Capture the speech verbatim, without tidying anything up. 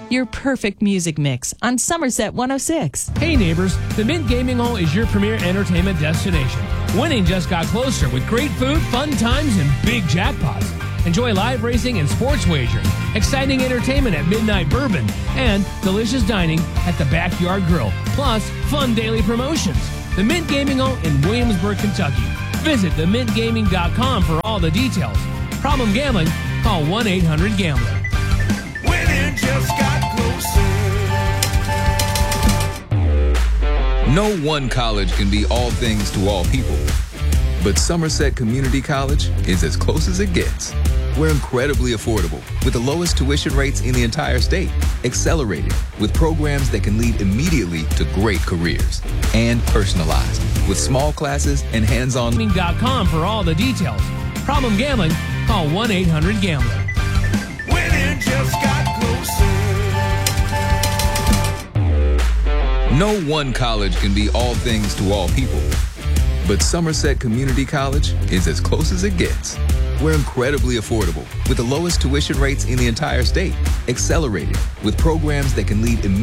your perfect music mix on Somerset one oh six. Hey neighbors, the Mint Gaming Hall is your premier entertainment destination. Winning just got closer with great food, fun times, and big jackpots. Enjoy live racing and sports wagering, exciting entertainment at Midnight Bourbon, and delicious dining at the Backyard Grill, plus fun daily promotions. The Mint Gaming Hall in Williamsburg, Kentucky. Visit the mint gaming dot com for all the details. Problem gambling? Call one eight hundred gambler. Winning just got closer. No one college can be all things to all people, but Somerset Community College is as close as it gets. We're incredibly affordable with the lowest tuition rates in the entire state, accelerated with programs that can lead immediately to great careers, and personalized with small classes and hands-on. Gaming dot com for all the details. Problem gambling? Call one eight hundred gambler. Winning just got closer. No one college can be all things to all people, but Somerset Community College is as close as it gets. We're incredibly affordable with the lowest tuition rates in the entire state, accelerated with programs that can lead immediately